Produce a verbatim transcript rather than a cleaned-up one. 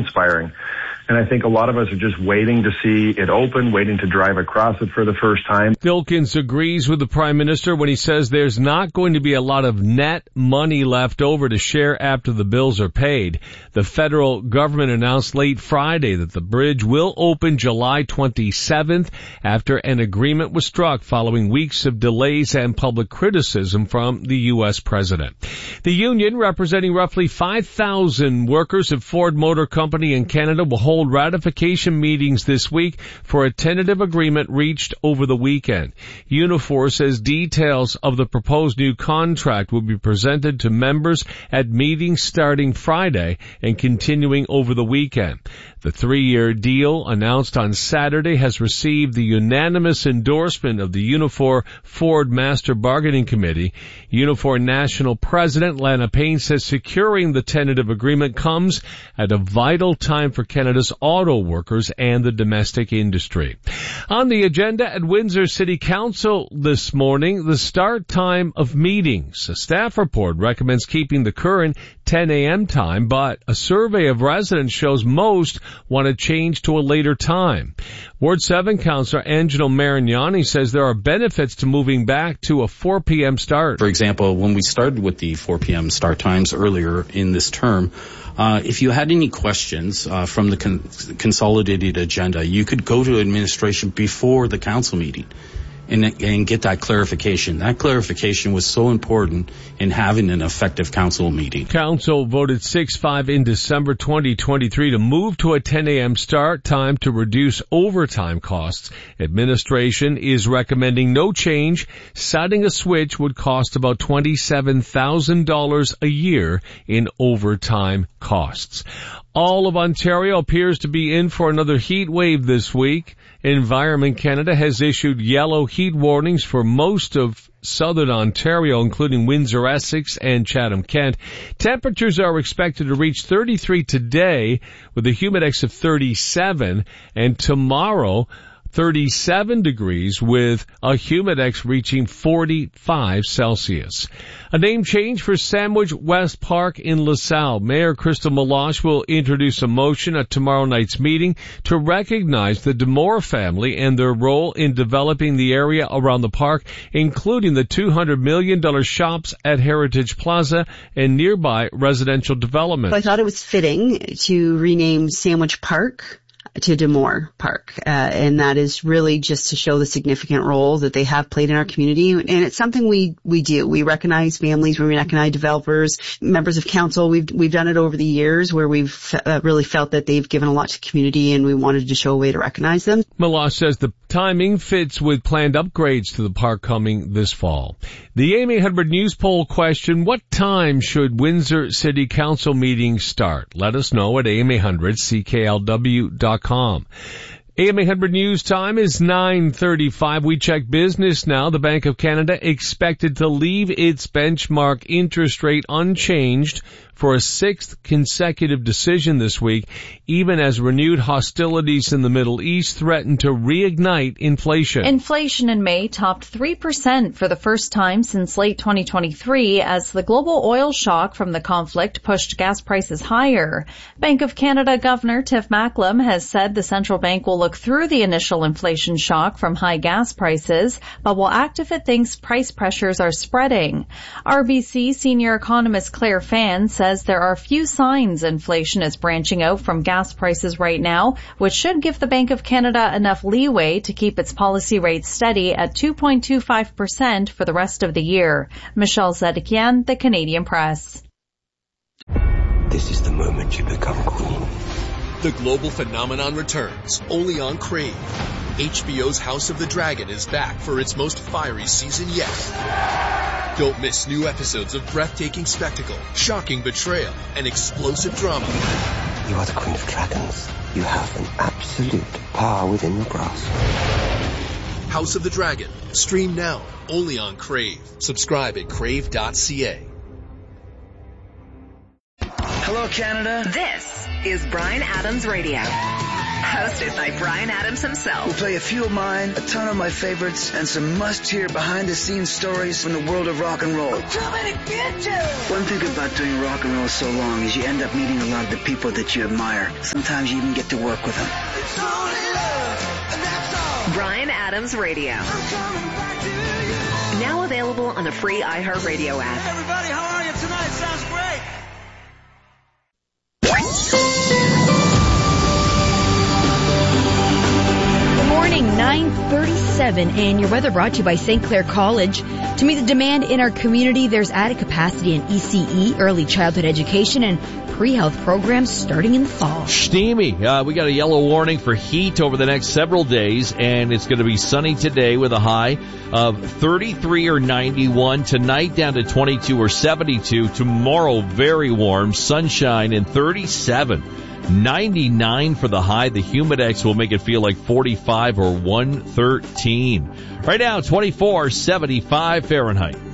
awe-inspiring. And I think a lot of us are just waiting to see it open, waiting to drive across it for the first time. Filkins agrees with the Prime Minister when he says there's not going to be a lot of net money left over to share after the bills are paid. The federal government announced late Friday that the bridge will open July twenty-seventh after an agreement was struck following weeks of delays and public criticism from the U S president. The union, representing roughly five thousand workers at Ford Motor Company in Canada, will hold ratification meetings this week for a tentative agreement reached over the weekend. Unifor says details of the proposed new contract will be presented to members at meetings starting Friday and continuing over the weekend. The three-year deal announced on Saturday has received the unanimous endorsement of the Unifor Ford Master Bargaining Committee. Unifor National President Lana Payne says securing the tentative agreement comes at a vital time for Canada's auto workers and the domestic industry. On the agenda at Windsor City Council this morning, the start time of meetings. A staff report recommends keeping the current ten a.m. time, but a survey of residents shows most want to change to a later time. Ward seven Councillor Angelo Marignani says there are benefits to moving back to a four p.m. start. For example, when we started with the four p.m. start times earlier in this term, Uh, if you had any questions uh, from the con- consolidated agenda, you could go to administration before the council meeting and, and get that clarification. That clarification was so important in having an effective council meeting. Council voted six five in December twenty twenty-three to move to a ten a.m. start time to reduce overtime costs. Administration is recommending no change. Setting a switch would cost about twenty-seven thousand dollars a year in overtime costs. All of Ontario appears to be in for another heat wave this week. Environment Canada has issued yellow heat warnings for most of southern Ontario, including Windsor, Essex, and Chatham-Kent. Temperatures are expected to reach thirty-three today with a humidex of thirty-seven, and tomorrow thirty-seven degrees with a humidex reaching forty-five Celsius. A name change for Sandwich West Park in LaSalle. Mayor Crystal Meloche will introduce a motion at tomorrow night's meeting to recognize the Demore family and their role in developing the area around the park, including the two hundred million dollars shops at Heritage Plaza and nearby residential development. I thought it was fitting to rename Sandwich Park to Demore Park, uh, and that is really just to show the significant role that they have played in our community. And it's something we we do. We recognize families, we recognize developers, members of council. We've we've done it over the years where we've uh, really felt that they've given a lot to the community, and we wanted to show a way to recognize them. Meloche says the timing fits with planned upgrades to the park coming this fall. The A M eight hundred News poll question: what time should Windsor City Council meetings start? Let us know at A M eight hundred C K L W dot com. A M eight hundred News time is nine thirty-five. We check business now. The Bank of Canada expected to leave its benchmark interest rate unchanged for a sixth consecutive decision this week, even as renewed hostilities in the Middle East threaten to reignite inflation. Inflation in May topped three percent for the first time since late twenty twenty-three as the global oil shock from the conflict pushed gas prices higher. Bank of Canada Governor Tiff Macklem has said the central bank will look through the initial inflation shock from high gas prices, but will act if it thinks price pressures are spreading. R B C senior economist Claire Fan says there are few signs inflation is branching out from gas prices right now, which should give the Bank of Canada enough leeway to keep its policy rate steady at two point two five percent for the rest of the year. Michelle Zedekian, The Canadian Press. This is the moment you become queen. The global phenomenon returns, only on Crave. H B O's House of the Dragon is back for its most fiery season yet. Don't miss new episodes of breathtaking spectacle, shocking betrayal, and explosive drama. You are the Queen of Dragons. You have an absolute power within your grasp. House of the Dragon. Stream now, only on Crave. Subscribe at crave dot c a. Hello, Canada. This is Bryan Adams Radio. Hosted by Bryan Adams himself. We'll play a few of mine, a ton of my favorites, and some must-hear behind-the-scenes stories from the world of rock and roll. Too many bitches! One thing about doing rock and roll so long is you end up meeting a lot of the people that you admire. Sometimes you even get to work with them. It's only love, and that's all. Bryan Adams Radio. I'm coming back to you. Now available on the free iHeartRadio app. Hey everybody, how are you tonight? Sounds great. Good morning, nine thirty-seven, and your weather brought to you by Saint Clair College. To meet the demand in our community, there's added capacity in E C E, early childhood education, and pre-health programs starting in the fall. Steamy. Uh, we got a yellow warning for heat over the next several days, and it's going to be sunny today with a high of thirty-three or ninety-one. Tonight down to twenty-two or seventy-two. Tomorrow very warm, sunshine, and thirty-seven. ninety-nine for the high. The humidex will make it feel like forty-five or one thirteen. Right now, twenty-four, seventy-five Fahrenheit.